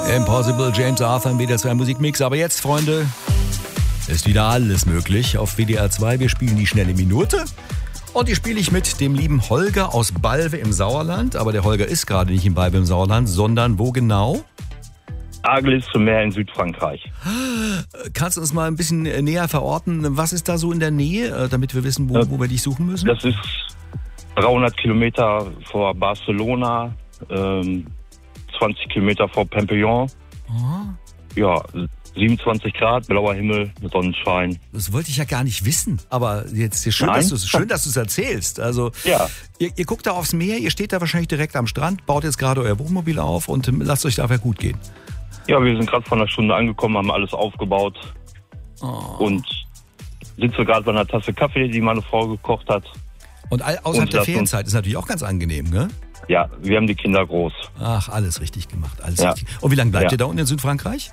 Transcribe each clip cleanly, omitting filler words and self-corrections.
Impossible, James Arthur im WDR 2 Musikmix. Aber jetzt, Freunde, ist wieder alles möglich auf WDR 2. Wir spielen die schnelle Minute. Und die spiele ich mit dem lieben Holger aus Balve im Sauerland. Aber der Holger ist gerade nicht in Balve im Sauerland, sondern wo genau? Argelès zum Meer in Südfrankreich. Kannst du uns mal ein bisschen näher verorten? Was ist da so in der Nähe, damit wir wissen, wo wir dich suchen müssen? Das ist 300 Kilometer vor Barcelona, 20 Kilometer vor Pampelonne. Ja, 27 Grad, blauer Himmel, Sonnenschein. Das wollte ich ja gar nicht wissen. Aber jetzt ist schön, dass du es erzählst. Also, ja. Ihr guckt da aufs Meer, ihr steht da wahrscheinlich direkt am Strand, baut jetzt gerade euer Wohnmobil auf und lasst euch dafür gut gehen. Ja, wir sind gerade vor einer Stunde angekommen, haben alles aufgebaut und sitzen gerade bei einer Tasse Kaffee, die meine Frau gekocht hat. Und außerhalb der Ferienzeit ist natürlich auch ganz angenehm, ne? Ja, wir haben die Kinder groß. Ach, alles richtig gemacht, alles richtig. Und wie lange bleibt ihr da unten in Südfrankreich?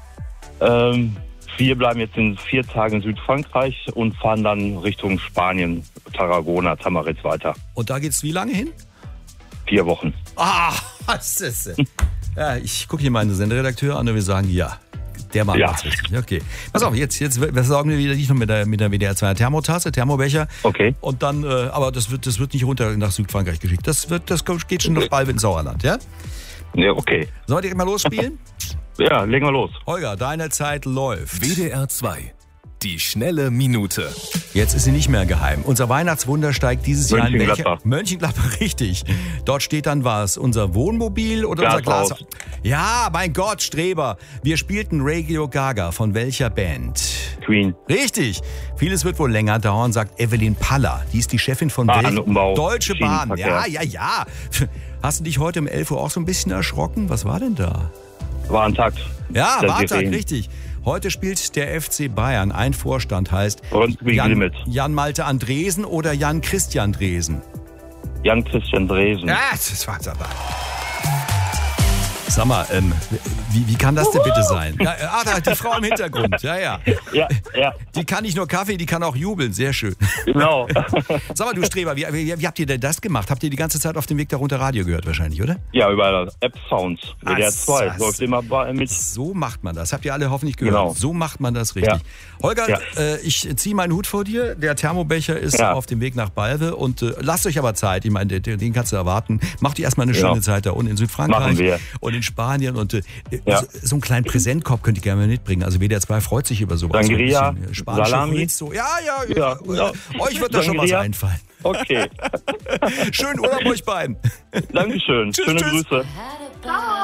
Wir bleiben jetzt in 4 Tagen in Südfrankreich und fahren dann Richtung Spanien, Tarragona, Tamaritz weiter. Und da geht's wie lange hin? 4 Wochen. Was ist denn? Ja, ich gucke hier meinen Senderedakteur an und wir sagen, ja, der macht das richtig. Okay. Pass auf, jetzt versorgen wir wieder nicht nur mit der WDR 2 Thermotasse, Thermobecher. Okay. Und dann, aber das wird nicht runter nach Südfrankreich geschickt. Das geht schon nach Balve ins Sauerland, ja? Ja, okay. Sollen wir direkt mal losspielen? Ja, legen wir los. Holger, deine Zeit läuft. WDR 2. Die schnelle Minute. Jetzt ist sie nicht mehr geheim. Unser Weihnachtswunder steigt dieses Jahr in Mönchengladbach. Mönchengladbach, richtig. Dort steht dann was? Unser Wohnmobil oder unser Glashaus? Ja, mein Gott, Streber. Wir spielten Radio Gaga. Von welcher Band? Queen. Richtig. Vieles wird wohl länger dauern, sagt Evelyn Paller. Die ist die Chefin von Deutsche Bahn. Ja. Hast du dich heute um 11 Uhr auch so ein bisschen erschrocken? Was war denn da? Warntakt. Ja, Warntakt, richtig. Heute spielt der FC Bayern. Ein Vorstand heißt Jan-Malte Andresen oder Jan-Christian Dresen? Jan-Christian Dresen. Ja, das war's aber. Sag mal, wie kann das denn bitte sein? Ja, da die Frau im Hintergrund. Ja. Die kann nicht nur Kaffee, die kann auch jubeln. Sehr schön. Genau. Sag mal, du Streber, wie habt ihr denn das gemacht? Habt ihr die ganze Zeit auf dem Weg darunter Radio gehört wahrscheinlich, oder? Ja, über App Sounds. WDR 2 läuft immer mit. So macht man das. Habt ihr alle hoffentlich gehört. Genau. So macht man das richtig. Ja. Holger, ich ziehe meinen Hut vor dir. Der Thermobecher ist auf dem Weg nach Balve und lasst euch aber Zeit. Ich meine, den kannst du erwarten. Macht ihr erstmal eine schöne Zeit da unten in Südfrankreich. Machen wir. Und in Spanien und so einen kleinen Präsentkorb könnt ihr gerne mitbringen. Also WDR 2 freut sich über sowas. Sangria, so Salami. Ja. Euch wird da schon was einfallen. Okay. Schönen Urlaub euch beiden. Dankeschön. Schöne Grüße. Ciao.